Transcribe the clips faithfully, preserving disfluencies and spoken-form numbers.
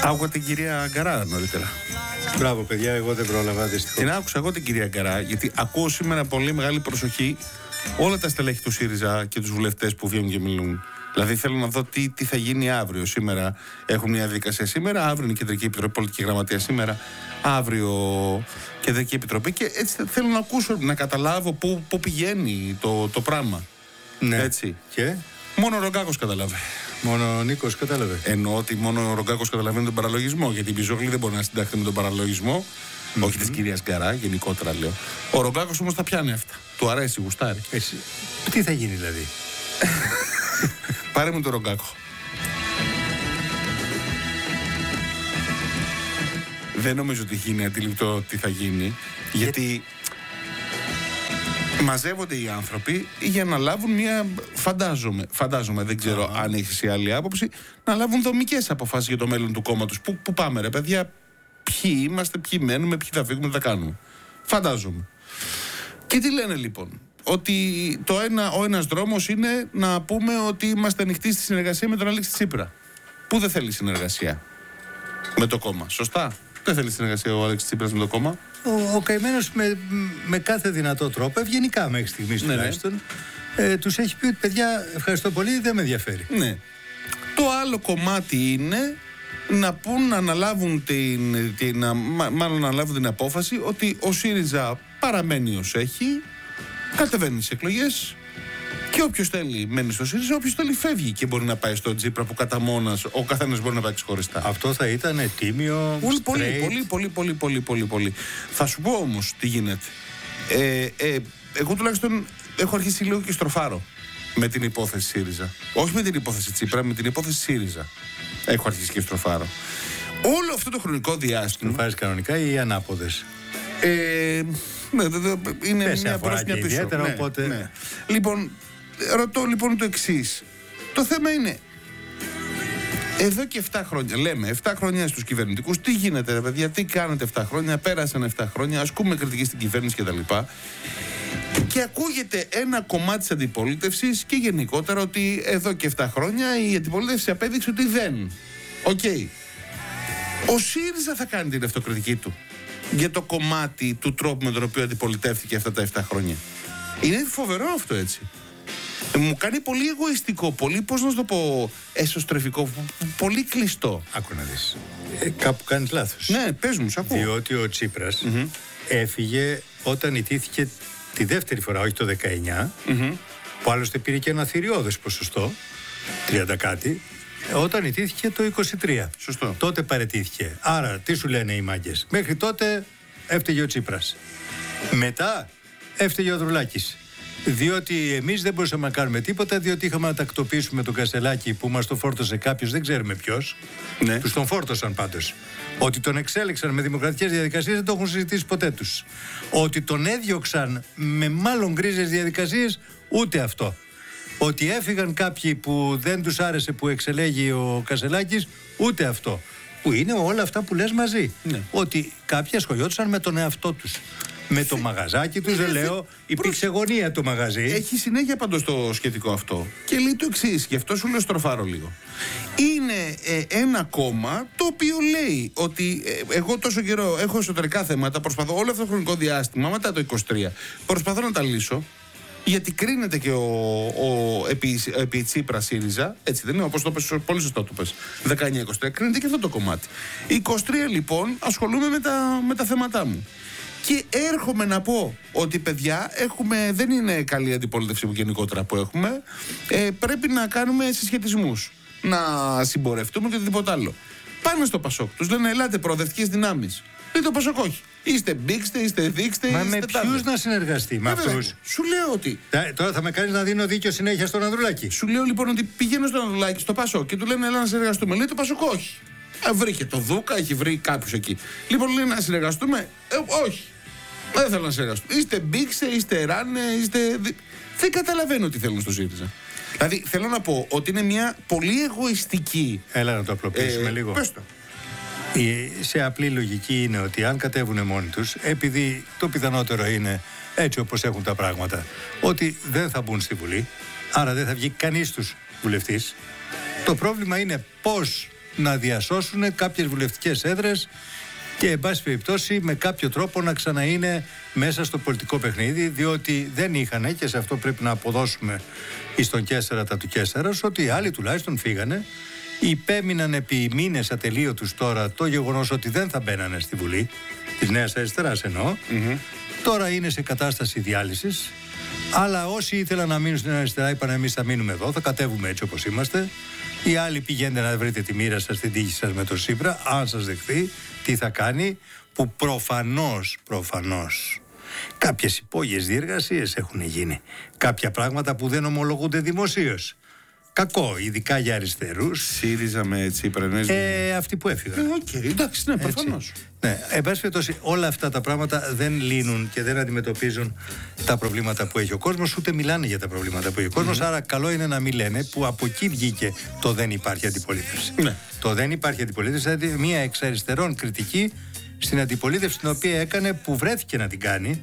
Άκουγα την κυρία Αγκαρά νωρίτερα. Μπράβο, παιδιά, εγώ δεν πρόλαβα δυστυχώς. Την άκουσα εγώ την κυρία Αγκαρά, γιατί ακούω σήμερα πολύ μεγάλη προσοχή όλα τα στελέχη του ΣΥΡΙΖΑ και τους βουλευτές που βγαίνουν και μιλούν. Δηλαδή θέλω να δω τι, τι θα γίνει αύριο. Σήμερα έχουν μια διαδικασία σήμερα, αύριο είναι η Κεντρική Επιτροπή, Πολιτική Γραμματεία σήμερα, αύριο Κεντρική Επιτροπή. Και έτσι θέλω να ακούσω, να καταλάβω πού, πού πηγαίνει το, το πράγμα. Ναι. Έτσι. Και μόνο ο Ρογκάκος κατάλαβε. μόνο ο Νίκος κατάλαβε. Εννοώ ότι μόνο ο Ρογκάκος καταλαβαίνει τον παραλογισμό. Γιατί η Μπιζόγλη δεν μπορεί να συνταχθεί με τον παραλογισμό. Mm-hmm. Όχι της κυρίας Γκαρά, γενικότερα λέω. Ο Ρογκάκος όμως τα πιάνει αυτά. Του αρέσει, γουστάρει. Εσύ. Τι θα γίνει δηλαδή? Πάρε μου τον Ρογκάκο. Δεν νομίζω ότι γίνει αντιληπτό τι θα γίνει. Γιατί μαζεύονται οι άνθρωποι για να λάβουν μια, φαντάζομαι, φαντάζομαι δεν ξέρω uh-huh. αν έχεις η άλλη άποψη, να λάβουν δομικές αποφάσεις για το μέλλον του κόμματος. Πού, πού πάμε ρε παιδιά, ποιοι είμαστε, ποιοι μένουμε, ποιοι θα φύγουμε, τι θα κάνουμε. Φαντάζομαι. Και τι λένε λοιπόν? Ότι το ένα, ο ένας δρόμος είναι να πούμε ότι είμαστε ανοιχτοί στη συνεργασία με τον Αλέξη Τσίπρα. Που δεν θέλει συνεργασία με το κόμμα. Σωστά. Δεν θέλει συνεργασία ο Αλέξης Τσίπρας με το κόμμα. Ο, ο καημένος με, με κάθε δυνατό τρόπο, ευγενικά μέχρι στιγμής ναι, τουλάχιστον, ναι. ε, τους έχει πει ότι παιδιά, ευχαριστώ πολύ, δεν με ενδιαφέρει. Ναι. Το άλλο κομμάτι είναι να πούν, να αναλάβουν την, την, να, μάλλον να αναλάβουν την απόφαση ότι ο ΣΥΡΙΖΑ παραμένει ως έχει, κατεβαίνει στις εκλογές και όποιος θέλει μένει στο ΣΥΡΙΖΑ, όποιος θέλει φεύγει και μπορεί να πάει στο Τσίπρα που κατά μόνας ο καθένας μπορεί να πάει ξεχωριστά. Αυτό θα ήταν τίμιο, πολύ, πολύ, πολύ, πολύ, πολύ, πολύ, πολύ, πολύ. Θα σου πω όμως τι γίνεται. Ε, ε, εγώ τουλάχιστον έχω αρχίσει λίγο και στροφάρω με την υπόθεση ΣΥΡΙΖΑ. Όχι με την υπόθεση Τσίπρα, με την υπόθεση ΣΥΡΙΖΑ. Έχω αρχίσει και στροφάρω. Όλο αυτό το χρονικό διάστημα. Στροφάρεις κανονικά ή ανάποδες? Ε, ναι, δε, δε, είναι Πες μια προς μια πίσω. Ιδιαίτερα, ναι, οπότε... ναι. Λοιπόν, ρωτώ λοιπόν το εξής. Το θέμα είναι, εδώ και επτά χρόνια, λέμε, επτά χρόνια στους κυβερνητικούς, τι γίνεται ρε παιδιά, τι κάνετε επτά χρόνια, πέρασαν επτά χρόνια, ασκούμε κριτική στην κυβέρνηση κτλ. Και ακούγεται ένα κομμάτι της αντιπολίτευσης και γενικότερα ότι εδώ και επτά χρόνια η αντιπολίτευση απέδειξε ότι δεν. Οκ. Okay. Ο ΣΥΡΙΖΑ θα κάνει την αυτοκριτική του για το κομμάτι του τρόπου με τον οποίο αντιπολιτεύτηκε αυτά τα επτά χρόνια. Είναι φοβερό αυτό, έτσι. Μου κάνει πολύ εγωιστικό, πολύ, πώς να σου το πω, εσωστρεφικό, πολύ κλειστό. Άκου να δεις. Ε, κάπου κάνεις λάθος. Ναι, πες μου, σ' ακούω. Διότι ο Τσίπρας mm-hmm. έφυγε όταν ιτήθηκε τη δεύτερη φορά, όχι το δεκαεννιά, mm-hmm. που άλλωστε πήρε και ένα θηριώδες ποσοστό, τριάντα κάτι, όταν ιτήθηκε το είκοσι τρία. Σωστό. Τότε παραιτήθηκε. Άρα, τι σου λένε οι μάγκες? Μέχρι τότε έφταιγε ο Τσίπρας. Μετά έφταιγε ο Ανδρουλάκης. Διότι εμείς δεν μπορούσαμε να κάνουμε τίποτα, διότι είχαμε να τακτοποιήσουμε τον Κασελάκη που μας το φόρτωσε κάποιος, δεν ξέρουμε ποιος. Ναι. Τους τον φόρτωσαν πάντως. Ότι τον εξέλεξαν με δημοκρατικές διαδικασίες δεν το έχουν συζητήσει ποτέ τους. Ότι τον έδιωξαν με μάλλον γκρίζες διαδικασίες, ούτε αυτό. Ότι έφυγαν κάποιοι που δεν τους άρεσε που εξελέγει ο Κασελάκης, ούτε αυτό. Που είναι όλα αυτά που λες μαζί. Ναι. Ότι κάποιοι ασχολιόντουσαν με τον εαυτό τους. Με το μαγαζάκι τους, δεν λέω, υπήρξε γωνία το μαγαζί. Έχει συνέχεια πάντως το σχετικό αυτό. Και λέει το εξής, γι' αυτό σου λέω στροφάρω λίγο. Είναι ε, ένα κόμμα το οποίο λέει ότι ε, εγώ τόσο καιρό έχω εσωτερικά θέματα, προσπαθώ όλο αυτό το χρονικό διάστημα, μετά το είκοσι τρία, προσπαθώ να τα λύσω. Γιατί κρίνεται και ο, ο επί, επί Τσίπρα ΣΥΡΙΖΑ, έτσι δεν είναι, όπως το πες, πολύ σωστά το πες, δεκαεννιά είκοσι τρία, κρίνεται και αυτό το κομμάτι. είκοσι τρία λοιπόν ασχολούμαι με τα, με τα θέματά μου. Και έρχομαι να πω ότι παιδιά έχουμε, δεν είναι καλή αντιπολίτευση που γενικότερα που έχουμε, ε, πρέπει να κάνουμε συσχετισμούς, να συμπορευτούμε και οτιδήποτε άλλο. Πάνε στο Πασόκ, τους λένε ελάτε προοδευτικές δυνάμεις. Λέει το Πασόκ όχι. Είστε μπήξτε, είστε δείξτε. Μα είστε με ποιους να συνεργαστεί, με αυτούς? Σου λέω ότι. Τώρα θα με κάνεις να δίνω δίκιο συνέχεια στον Ανδρουλάκη. Σου λέω λοιπόν ότι πηγαίνω στον Ανδρουλάκη, στο Πασόκ και του λένε έλα να συνεργαστούμε. Λέει το Πασόκ όχι. Α, βρήκε το Δούκα, έχει βρει κάποιους εκεί. Λοιπόν λέει να συνεργαστούμε. Ε, όχι. Δεν θέλω να συνεργαστούμε. Είστε μπήξτε, είστε ράνε, είστε. Δεν καταλαβαίνω τι θέλουν στο ΣΥΡΙΖΑ. Δηλαδή θέλω να πω ότι είναι μια πολύ εγωιστική. Έλα να το απλοποιήσουμε ε, λίγο. Πες το. Η, σε απλή λογική είναι ότι αν κατέβουν μόνοι τους, επειδή το πιθανότερο είναι έτσι όπως έχουν τα πράγματα, ότι δεν θα μπουν στη Βουλή, άρα δεν θα βγει κανείς τους βουλευτής. Το πρόβλημα είναι πώς να διασώσουν κάποιες βουλευτικές έδρες και εν πάση περιπτώσει με κάποιο τρόπο να ξαναείνε μέσα στο πολιτικό παιχνίδι, διότι δεν είχαν, και σε αυτό πρέπει να αποδώσουμε εις τον Καίσαρα τα του Καίσαρας, ότι οι άλλοι τουλάχιστον φύγανε, υπέμειναν επί μήνες ατελείωτους τώρα το γεγονός ότι δεν θα μπαίνανε στη Βουλή της Νέας Αριστεράς εννοώ. Mm-hmm. Τώρα είναι σε κατάσταση διάλυσης, αλλά όσοι ήθελαν να μείνουν στην αριστερά είπαν εμείς θα μείνουμε εδώ, θα κατέβουμε έτσι όπως είμαστε. Οι άλλοι πηγαίνετε να βρείτε τη μοίρα σας, την τύχη σας με τον Τσίπρα, αν σας δεχθεί, τι θα κάνει, που προφανώς, προφανώς κάποιες υπόγειες διεργασίες έχουν γίνει. Κάποια πράγματα που δεν ομολογούνται δημοσίως. Κακό, ειδικά για αριστερούς. ΣΥΡΙΖΑ με Τσίπρα, ναι. Ε, αυτοί που έφυγαν. Ε, okay, εντάξει, ναι, προφανώς. Ναι, εν πάση περιπτώσει, όλα αυτά τα πράγματα δεν λύνουν και δεν αντιμετωπίζουν τα προβλήματα που έχει ο κόσμος, ούτε μιλάνε για τα προβλήματα που έχει ο κόσμος. Mm-hmm. Άρα, καλό είναι να μην λένε, που από εκεί βγήκε το δεν υπάρχει αντιπολίτευση. Ναι. Το δεν υπάρχει αντιπολίτευση, δηλαδή μια εξ αριστερών κριτική στην αντιπολίτευση την οποία έκανε, που βρέθηκε να την κάνει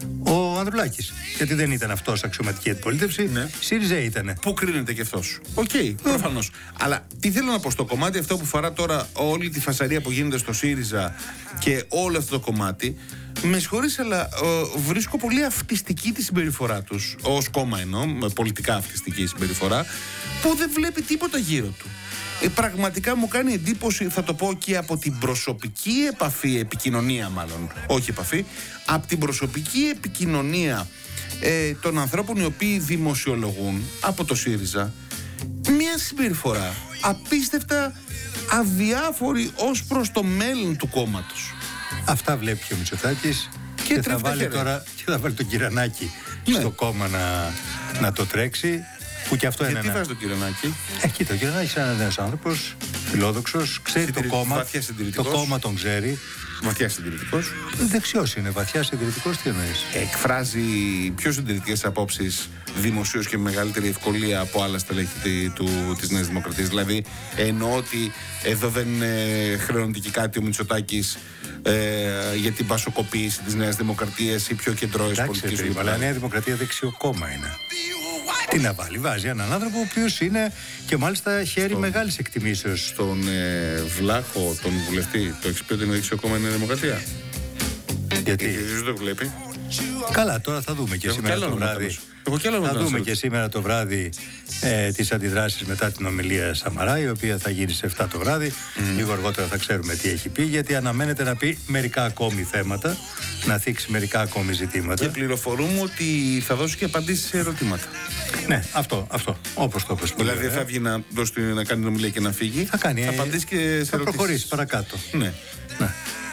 ο Ανδρουλάκης. Γιατί δεν ήταν αυτός αξιωματική αντιπολίτευση, ναι. ΣΥΡΙΖΑ ήτανε. Πού κρίνεται και αυτός. Οκ, okay, προφανώς. Αλλά τι θέλω να πω στο κομμάτι αυτό που φορά τώρα όλη τη φασαρία που γίνεται στο ΣΥΡΙΖΑ και όλο αυτό το κομμάτι, με συγχωρείς, αλλά ε, βρίσκω πολύ αυτιστική τη συμπεριφορά τους, ως κόμμα εννοώ, με πολιτικά αυτιστική συμπεριφορά, που δεν βλέπει τίποτα γύρω του. Ε, πραγματικά μου κάνει εντύπωση, θα το πω και από την προσωπική επαφή, επικοινωνία μάλλον, όχι επαφή, από την προσωπική επικοινωνία ε, των ανθρώπων οι οποίοι δημοσιολογούν από το ΣΥΡΙΖΑ, μια συμπεριφορά απίστευτα αδιάφορη ως προς το μέλλον του κόμματος. Αυτά βλέπει και ο Μητσοτάκης και, και, θα βάλει τώρα, και θα βάλει τον Κυρανάκη ναι. στο κόμμα να, να το τρέξει. Που και αυτό γιατί είναι. Τι βάζει τον Κυρανάκη. Ε, κοίτα, ο Κυρανάκης είναι ένας νέος άνθρωπος, φιλόδοξος, ξέρει Συντηρη... το κόμμα. Το κόμμα τον ξέρει. Βαθιά συντηρητικός. Δεξιός είναι, βαθιά συντηρητικός, τι εννοείς. Εκφράζει πιο συντηρητικές απόψεις δημοσίως και με μεγαλύτερη ευκολία από άλλα στελέχη της Νέας Δημοκρατίας. Δηλαδή, εννοώ ότι εδώ δεν χρεώνεται και κάτι ο Μητσοτάκης ε, για την πασοκοποίηση της Νέας Δημοκρατίας ή πιο κεντρώες πολιτικής. Αλλά η Νέα Δημοκρατία δεξιό κόμμα είναι. Τι να βάλει, βάζει έναν άνθρωπο ο οποίος είναι και μάλιστα χέρι στον... μεγάλης εκτιμήσεως. Στον ε, Βλάχο, τον βουλευτή, το έχεις πει ότι είναι δεξιό κόμμα η Νέα Δημοκρατία. Γιατί δεν το βλέπει. Καλά, τώρα θα δούμε και Έχω σήμερα το βράδυ. Θα δούμε και σήμερα το βράδυ ε, τις αντιδράσεις μετά την ομιλία Σαμαρά, η οποία θα γίνει σε εφτά το βράδυ. Mm. Λίγο αργότερα θα ξέρουμε τι έχει πει, γιατί αναμένεται να πει μερικά ακόμη θέματα, να θίξει μερικά ακόμη ζητήματα. Και πληροφορούμε ότι θα δώσει και απαντήσεις σε ερωτήματα. Ναι, αυτό, αυτό. Όπως το είπες. Δηλαδή δεν θα βγει να, δώσει, να κάνει την ομιλία και να φύγει. Θα κάνει. Θα απαντήσει και σε θα ερωτήσεις. Θα προχωρήσει παρακάτω. Ναι. ναι.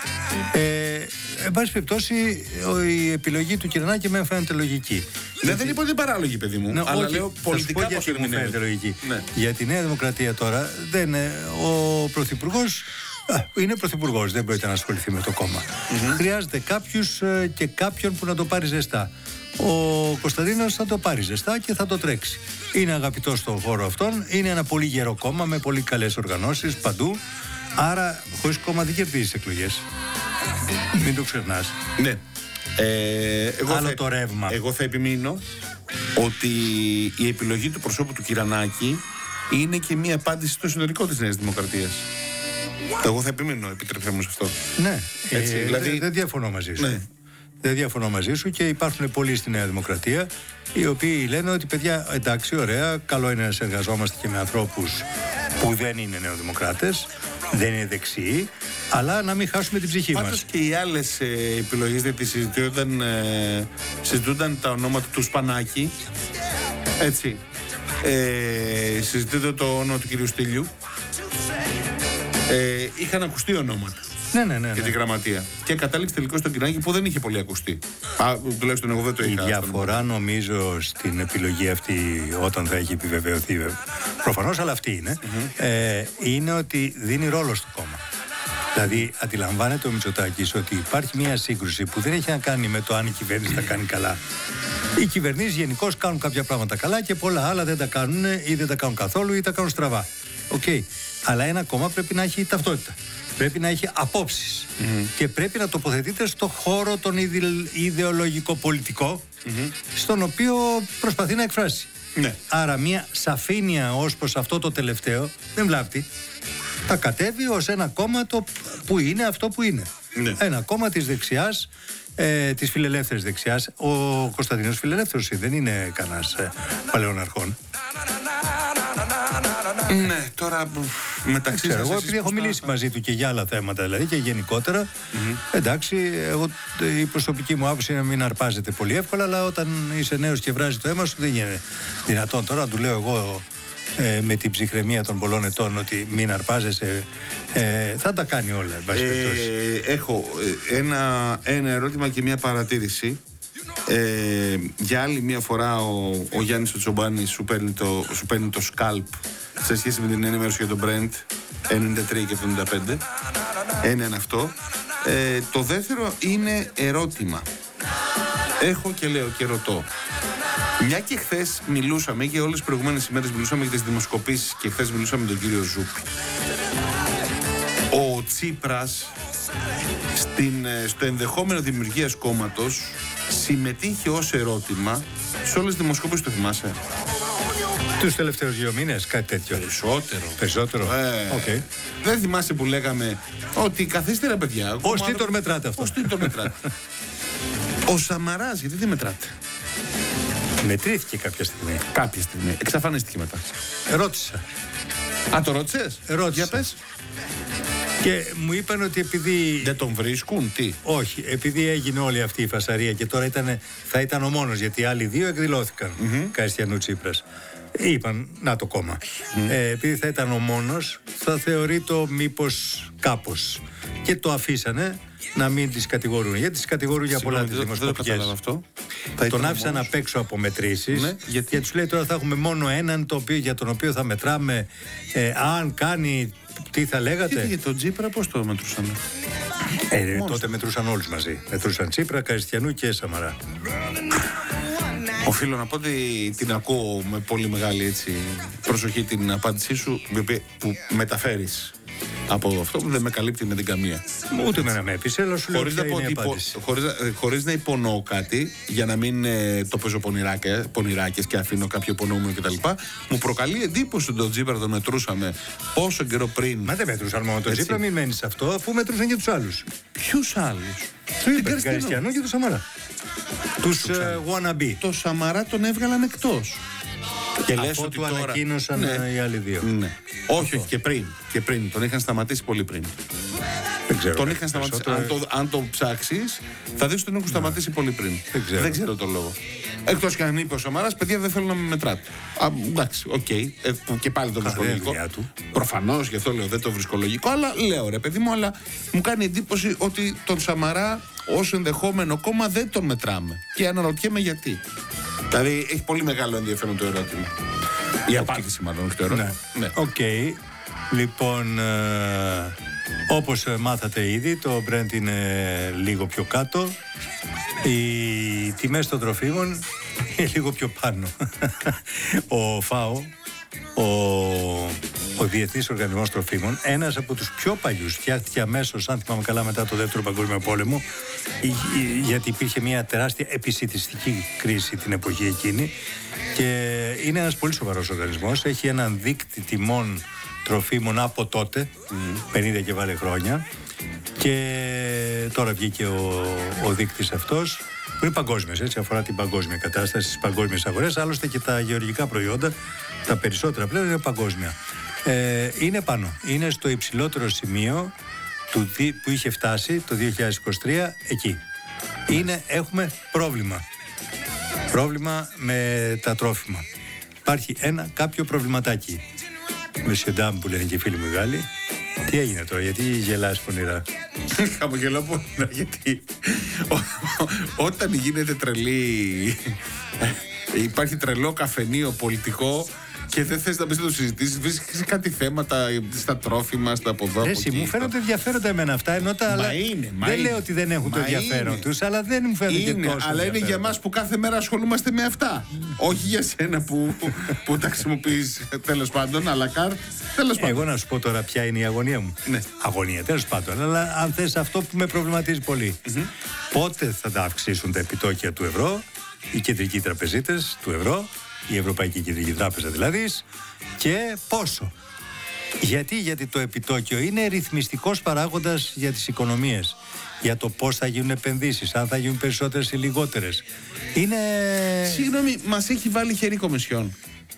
Ε, εν πάση περιπτώσει, η επιλογή του Κυρανάκη με φαίνεται λογική. Ναι, γιατί... δεν είπα ότι είναι παράλογη, παιδί μου. Ναι, αλλά όχι, λέω πολιτικά πώς μου φαίνεται λογική. Ναι. Για τη Νέα Δημοκρατία τώρα, δεν είναι, ο Πρωθυπουργός είναι Πρωθυπουργός, δεν μπορείτε να ασχοληθεί με το κόμμα. Mm-hmm. Χρειάζεται κάποιους και κάποιον που να το πάρει ζεστά. Ο Κωνσταντίνος θα το πάρει ζεστά και θα το τρέξει. Είναι αγαπητός στον χώρο αυτόν, είναι ένα πολύ γερό κόμμα με πολύ καλές οργανώσεις παντού. Άρα, χωρίς κόμμα δεν κερδίζεις εκλογές. Μην το ξεχνάς. Ναι. Ε, εγώ Άλλο θα, το ρεύμα. Εγώ θα επιμείνω ότι η επιλογή του προσώπου του Κυρανάκη είναι και μία απάντηση στο εσωτερικό της Νέας Δημοκρατίας. Εγώ θα επιμείνω, επιτρέψτε μου σε αυτό. Ναι. Έτσι, ε, δηλαδή... Δεν δε διαφωνώ μαζί σου. Ναι. Δεν διαφωνώ μαζί σου και υπάρχουν πολλοί στη Νέα Δημοκρατία οι οποίοι λένε ότι παιδιά, εντάξει, ωραία, καλό είναι να συνεργαζόμαστε και με ανθρώπους που δεν είναι νεοδημοκράτες, δεν είναι δεξιοί, αλλά να μην χάσουμε την ψυχή μας. Πάντως και οι άλλες ε, επιλογές, γιατί συζητούνταν, ε, συζητούνταν τα ονόματα του Σπανάκη, έτσι, ε, συζητούνται το όνομα του κυρίου Στήλιου, ε, είχαν ακουστεί ονόματα. Ναι, ναι, ναι, ναι. Για τη γραμματεία. Και κατάληξε τελικώς στον Κυρανάκη που δεν είχε πολύ ακουστεί. Α, τουλάχιστον εγώ δεν το είχα. Η διαφορά νομίζω στην επιλογή αυτή, όταν θα έχει επιβεβαιωθεί, προφανώς, αλλά αυτή είναι, mm-hmm. ε, είναι ότι δίνει ρόλο στο κόμμα. Δηλαδή, αντιλαμβάνεται ο Μητσοτάκης ότι υπάρχει μια σύγκρουση που δεν έχει να κάνει με το αν η κυβέρνηση τα κάνει καλά. Οι κυβερνήσεις γενικώς κάνουν κάποια πράγματα καλά και πολλά άλλα δεν τα κάνουν ή δεν τα κάνουν καθόλου ή τα κάνουν στραβά. Οκ. Okay. Αλλά ένα κόμμα πρέπει να έχει ταυτότητα. Πρέπει να έχει απόψεις mm-hmm. και πρέπει να τοποθετείται στο χώρο τον ιδεολογικό-πολιτικό mm-hmm. στον οποίο προσπαθεί να εκφράσει. Ναι. Άρα μια σαφήνεια ως προς αυτό το τελευταίο δεν βλάπτει. θα κατέβει ως ένα κόμμα το που είναι αυτό που είναι. Ναι. Ένα κόμμα της δεξιάς, ε, της φιλελεύθερης δεξιάς. Ο Κωνσταντίνος φιλελεύθερος δεν είναι κανένας ε, παλαιών αρχών. Ναι, τώρα μεταξύ σας... Εγώ επειδή έχω μιλήσει θα... μαζί του και για άλλα θέματα, δηλαδή και γενικότερα, mm-hmm. εντάξει, εγώ, η προσωπική μου άποψη είναι να μην αρπάζεται πολύ εύκολα, αλλά όταν είσαι νέος και βράζει το αίμα σου δεν είναι δυνατόν τώρα να του λέω εγώ ε, με την ψυχραιμία των πολλών ετών ότι μην αρπάζεσαι, ε, θα τα κάνει όλα. Ε, έχω ένα, ένα ερώτημα και μια παρατήρηση. Ε, για άλλη μια φορά ο, ο Γιάννης ο Τσομπάνης σου παίρνει το, σου παίρνει το σκάλπ σε σχέση με την ενημέρωση για τον Brent ενενήντα τρία και εβδομήντα πέντε. Ένα είναι αυτό. Ε, το δεύτερο είναι ερώτημα. Έχω και λέω και ρωτώ. Μια και χθες μιλούσαμε και όλες τις προηγούμενες ημέρες μιλούσαμε για τις δημοσκοπήσεις και χθες μιλούσαμε με τον κύριο Ζούπη. Ο Τσίπρας στην, στο ενδεχόμενο δημιουργίας κόμματος συμμετείχε ως ερώτημα σε όλες τις δημοσκοπήσεις, το θυμάσαι? Τους τελευταίους δύο μήνες, κάτι τέτοιο. Περισσότερο. Περισσότερο. Ε, okay. Δεν θυμάσαι που λέγαμε ότι καθίστε ρε παιδιά. Ως τι τον μετράτε αυτό? Ως τι τον μετράτε. Ο Σαμαράς, γιατί δεν μετράτε? Μετρήθηκε κάποια στιγμή. Κάποια στιγμή. Εξαφανίστηκε μετά. Ρώτησα. Α, το ρώτησες? Ρώτησα. Για πες. Και μου είπαν ότι επειδή... Δεν τον βρίσκουν, τι? Όχι, επειδή έγινε όλη αυτή η φασαρία και τώρα ήταν, θα ήταν ο μόνος, γιατί οι άλλοι δύο εκδηλώθηκαν, mm-hmm. Καηστιανού Τσίπρας. Είπαν, να το κόμμα. Mm. Ε, επειδή θα ήταν ο μόνος, θα θεωρεί το μήπως κάπως. Και το αφήσανε να μην τις κατηγορούν. Γιατί τις κατηγορούν για πολλά τις δημοσκοπικές. Τον άφησαν απ' έξω από μετρήσεις. Ναι, γιατί... και τους λέει τώρα θα έχουμε μόνο έναν το οποίο, για τον οποίο θα μετράμε ε, αν κάνει. Τι θα λέγατε? Γιατί για τον Τσίπρα πώς το μετρούσαν? Ε, τότε μετρούσαν όλους μαζί. Μετρούσαν Τσίπρα, Καηστιανού και Σαμαρά. Οφείλω να πω ότι την ακούω με πολύ μεγάλη έτσι, προσοχή την απάντησή σου που μεταφέρεις από αυτό που δεν με καλύπτει με την καμία. Ούτε με να με έπεισε, αλλά σου λέω χωρίς να, υπο, χωρίς, χωρίς να υπονοώ κάτι, για να μην ε, το παίζω πονηράκες και αφήνω κάποιο υπονοούμενο κτλ. Μου προκαλεί εντύπωση ότι τον Τσίπρα τον μετρούσαμε πόσο καιρό πριν. Μα δεν μετρούσαν μόνο τον Τσίπρα, μην μένεις σε αυτό, αφού μετρούσαν και τους άλλους. Ποιους άλλους? Τον Καηστιανό και τον Σαμαρά. Τους uh, wannabe. Το Σαμαρά τον έβγαλαν εκτός. Και λες ότι του τώρα... ανακοίνωσαν ναι. οι άλλοι δύο. Ναι. Όχι, όχι, και πριν. Και πριν. Τον είχαν σταματήσει πολύ πριν. Δεν ξέρω. Τον είχαν σταματήσει. Αν το, αν το ψάξεις, θα δεις ότι τον έχουν σταματήσει πολύ πριν. Δεν ξέρω, δεν ξέρω τον λόγο. Εκτός και αν είπε ο Σαμαράς, παιδιά δεν θέλω να με μετράτε. Α, εντάξει, οκ. Okay. Ε, και πάλι το βρίσκω λογικό. Προφανώς, γι' αυτό λέω δεν το βρίσκω λογικό. Αλλά λέω ρε παιδί μου, αλλά μου κάνει εντύπωση ότι τον Σαμαρά ως ενδεχόμενο κόμμα δεν τον μετράμε. Και αναρωτιέμαι γιατί. Δηλαδή έχει πολύ μεγάλο ενδιαφέρον το ερώτημα. Η απάντηση μάλλον, όχι το ερώτημα. Ναι. Οκ. Okay. Λοιπόν, ε, όπως μάθατε ήδη, το Brent είναι λίγο πιο κάτω. Οι τιμές των τροφίμων είναι λίγο πιο πάνω. Ο ΦΑΟ, ο, ο Διεθνής Οργανισμός Τροφίμων, ένας από τους πιο παλιούς, φτιάχτηκε αμέσως, αν θυμάμαι καλά, μετά το Δεύτερο Παγκόσμιο Πόλεμο, γιατί υπήρχε μια τεράστια επισιτιστική κρίση την εποχή εκείνη, και είναι ένας πολύ σοβαρός οργανισμός. Έχει έναν δείκτη τιμών τροφίμων από τότε, mm. πενήντα και βάλε χρόνια, και τώρα βγήκε ο, ο δείκτης αυτός, που είναι παγκόσμιος, έτσι, αφορά την παγκόσμια κατάσταση στις παγκόσμιες αγορές. Άλλωστε και τα γεωργικά προϊόντα, τα περισσότερα πλέον είναι παγκόσμια. Ε, είναι πάνω, είναι στο υψηλότερο σημείο του, που είχε φτάσει το δύο χιλιάδες είκοσι τρία, εκεί. Είναι, έχουμε πρόβλημα. Πρόβλημα με τα τρόφιμα. Υπάρχει ένα κάποιο προβληματάκι. Μεσιοντάμ που λένε και οι φίλοι μου Γάλλοι. Τι έγινε τώρα, γιατί γελάς πονηρά? Χαμογελάω πονηρά γιατί όταν γίνεται τρελή, υπάρχει τρελό καφενείο πολιτικό και δεν θες να μπεις να το συζητήσεις, βρίσκεις κάτι θέματα στα τρόφιμα, στα από εδώ, από εκεί. Μου φαίνονται ενδιαφέροντα εμένα αυτά, ενώ τα άλλα είναι, δεν είναι. λέω ότι δεν έχουν μα το ενδιαφέρον είναι. τους, αλλά δεν μου φαίνονται είναι, και τόσο αλλά είναι για εμάς που κάθε μέρα ασχολούμαστε με αυτά. Όχι για σένα που, που τα χρησιμοποιείς τέλος πάντων, αλλά κάρ, τέλος πάντων. Εγώ να σου πω τώρα ποια είναι η αγωνία μου. Ναι. Αγωνία, τέλος πάντων, αλλά αν θες αυτό που με προβληματίζει πολύ. Mm-hmm. Πότε θα τα αυξήσουν τα επιτόκια του ευρώ, οι κεντρικοί τραπεζίτες του ευρώ, η Ευρωπαϊκή Κεντρική Τράπεζα δηλαδή, και πόσο. Γιατί, γιατί το επιτόκιο είναι ρυθμιστικός παράγοντας για τις οικονομίες. Για το πώς θα γίνουν επενδύσεις, αν θα γίνουν περισσότερες ή λιγότερες. Είναι... Συγγνώμη, μας έχει βάλει χέρι Κομισιόν.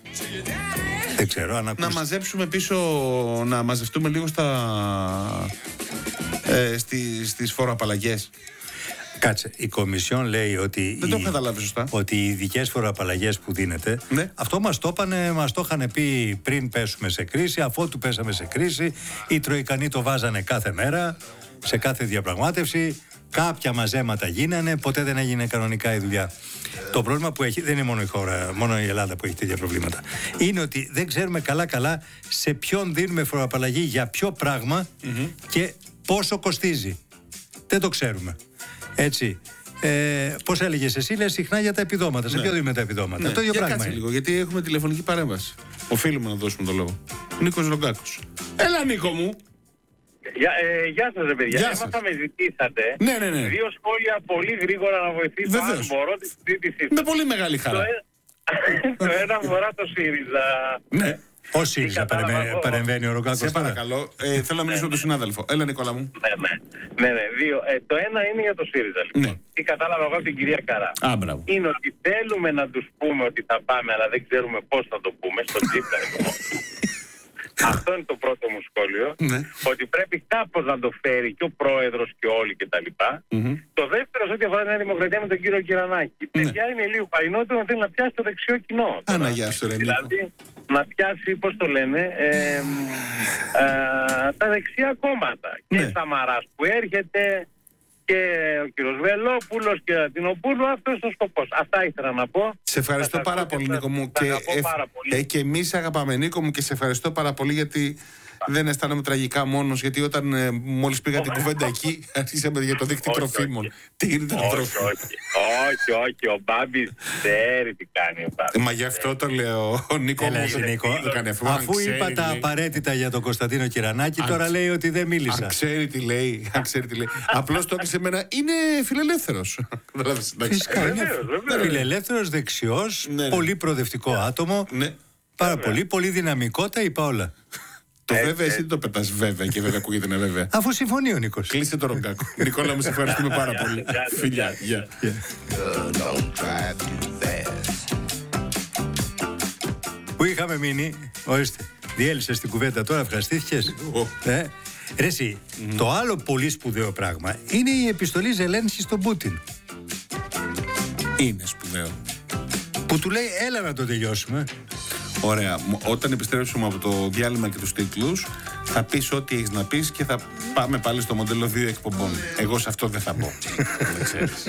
Δεν ξέρω αν ακούς... Να μαζέψουμε πίσω, να μαζευτούμε λίγο στα... Ε, στις, στις φοροαπαλλαγές. Κάτσε, η Κομισιόν λέει ότι, δεν το οι, καταλάβει σωστά. ότι οι ειδικές φοροαπαλλαγές που δίνεται, ναι. αυτό μας το είπανε, μας το είχαν πει πριν πέσουμε σε κρίση, αφότου πέσαμε σε κρίση, οι Τροικανοί το βάζανε κάθε μέρα, σε κάθε διαπραγμάτευση, κάποια μαζέματα γίνανε, ποτέ δεν έγινε κανονικά η δουλειά. Το πρόβλημα που έχει, δεν είναι μόνο η χώρα, μόνο η Ελλάδα που έχει τέτοια προβλήματα, είναι ότι δεν ξέρουμε καλά-καλά σε ποιον δίνουμε φοροαπαλλαγή, για ποιο πράγμα mm-hmm. και πόσο κοστίζει. Δεν το ξέρουμε. Έτσι. Ε, πώς έλεγες εσύ, λες συχνά για τα επιδόματα. Ναι. Σε ποιο δίνουμε τα επιδόματα. Ναι. Το ίδιο για πράγμα. Κάτσε είναι. λίγο, γιατί έχουμε τηλεφωνική παρέμβαση. Οφείλουμε να δώσουμε το λόγο. Νίκος Ρογκάκος. Έλα, Νίκο μου. Γεια, ε, γεια σας, ρε παιδιά. Γεια Έμαθα με ζητήσατε ναι, ναι, ναι. δύο σχόλια πολύ γρήγορα να βοηθήσω αν μπορώ τη συζήτηση. Με πολύ μεγάλη χαρά. Το, ε... το ένα αφορά το ΣΥΡΙΖΑ. Ναι. Ο ΣΥΡΙΖΑ παρεμβαίνει, παρεμβαίνει ο Ρογκάκος. Σε παρακαλώ. Ε, θέλω να μιλήσω με τον συνάδελφο. Έλα, Νικόλα μου. Ναι, ναι. ναι, ναι δύο. Ε, το ένα είναι για το ΣΥΡΙΖΑ. Λοιπόν. Ναι. Τι κατάλαβα εγώ από την κυρία Καρά. Α, μπράβο. Είναι ότι θέλουμε να τους πούμε ότι θα πάμε, αλλά δεν ξέρουμε πώς θα το πούμε. Στο Τσίπρα. Αυτό είναι το πρώτο μου σχόλιο. Ναι. Ότι πρέπει κάπως να το φέρει και ο πρόεδρος και όλοι κτλ. Mm-hmm. Το δεύτερο, σε ό,τι αφορά τη Νέα Δημοκρατία με τον κύριο Κυρανάκη. Ναι. Παιδιά είναι λίγο παλινότερο να θέλει να πιάσει το δεξιό κοινό. Αναγιά σου, ρε, δηλαδή να πιάσει, πώς το λένε, ε, ε, ε, τα δεξιά κόμματα. Ναι. Και Σαμαράς που έρχεται και ο κύριος Βελόπουλος και ο Αττινοπούλου, αυτό είναι ο σκοπός. Αυτά ήθελα να πω. Σε ευχαριστώ πάρα πολύ, Νίκο μου. Και, ε, πάρα πολύ. Ε, και εμείς αγαπάμε, Νίκο μου, και σε ευχαριστώ πάρα πολύ, γιατί δεν αισθάνομαι τραγικά μόνος. Γιατί όταν ε, μόλις πήγα την κουβέντα εκεί, αρχίσαμε για το δίκτυο τροφίμων. Τι είναι το τροφίμων. Όχι, όχι, ο Μπάμπης ξέρει τι κάνει ο Μπάμπης. Μα γι' αυτό το λέω, ο Νίκο μου. Αφού είπα τα απαραίτητα για τον Κωνσταντίνο Κυρανάκη, τώρα λέει ότι δεν μίλησα. Αν ξέρει τι λέει. Απλώς το είπε σε μένα, είναι φιλελεύθερος. Φυσικά είναι φιλελεύθερος, δεξιός, πολύ προοδευτικό άτομο. Πάρα πολύ, πολύ δυναμικό, τα είπα όλα. Το βέβαια, εσύ δεν το πετάς βέβαια και βέβαια ακούγεται να βέβαια. Αφού συμφωνεί ο Νίκος. Κλείστε το Ρογκάκο. Νικόλα, μου σε ευχαριστούμε πάρα πολύ. Φιλιά, γεια. Πού είχαμε μείνει, ορίστε, διέλυσες την κουβέντα τώρα, ευχαριστήθηκες. ε, Ρε εσύ, mm-hmm. το άλλο πολύ σπουδαίο πράγμα είναι η επιστολή Ζελένσκι στον Πούτιν. Είναι σπουδαίο. Που του λέει, έλα να το τελειώσουμε. Ωραία. Όταν επιστρέψουμε από το διάλειμμα και τους τίτλους, θα πεις ό,τι έχεις να πεις και θα πάμε πάλι στο μοντέλο δύο εκπομπών. Εγώ σε αυτό δεν θα πω. Δεν ξέρεις.